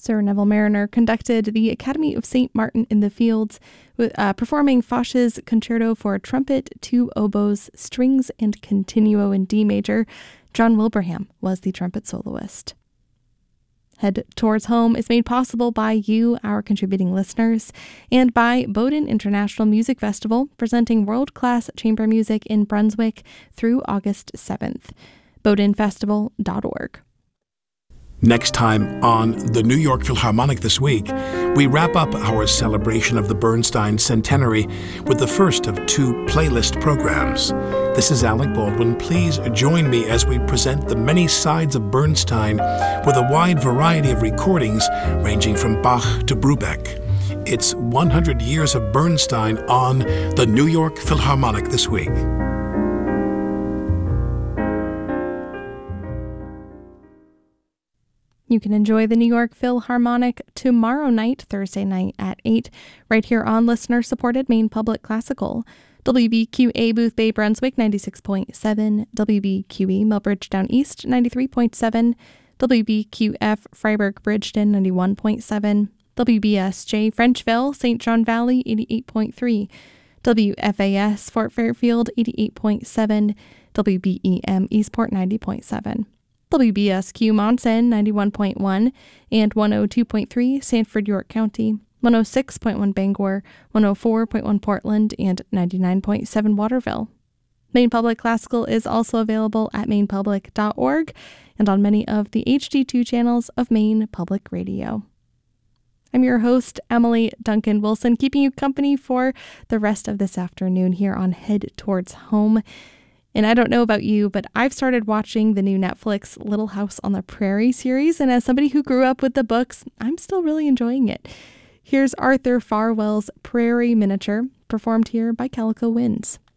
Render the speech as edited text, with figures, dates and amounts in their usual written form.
Sir Neville Marriner conducted the Academy of St. Martin in the Fields, performing Foch's Concerto for Trumpet, 2 oboes, strings, and continuo in D major. John Wilbraham was the trumpet soloist. Head Towards Home is made possible by you, our contributing listeners, and by Bowdoin International Music Festival, presenting world-class chamber music in Brunswick through August 7th. BowdoinFestival.org. Next time on the New York Philharmonic This Week, we wrap up our celebration of the Bernstein Centenary with the first of 2 playlist programs. This is Alec Baldwin. Please join me as we present the many sides of Bernstein with a wide variety of recordings ranging from Bach to Brubeck. It's 100 years of Bernstein on the New York Philharmonic This Week. You can enjoy the New York Philharmonic tomorrow night, Thursday night at 8, right here on listener-supported Maine Public Classical. WBQA Boothbay Brunswick 96.7, WBQE Millbridge East 93.7, WBQF Freiburg Bridgeton 91.7, WBSJ Frenchville St. John Valley 88.3, WFAS Fort Fairfield 88.7, WBEM Eastport 90.7. WBSQ Monson 91.1 and 102.3 Sanford, York County, 106.1 Bangor, 104.1 Portland, and 99.7 Waterville. Maine Public Classical is also available at mainepublic.org and on many of the HD2 channels of Maine Public Radio. I'm your host, Emily Duncan Wilson, keeping you company for the rest of this afternoon here on Head Towards Home. And I don't know about you, but I've started watching the new Netflix Little House on the Prairie series, and as somebody who grew up with the books, I'm still really enjoying it. Here's Arthur Farwell's Prairie Miniature, performed here by Calico Winds.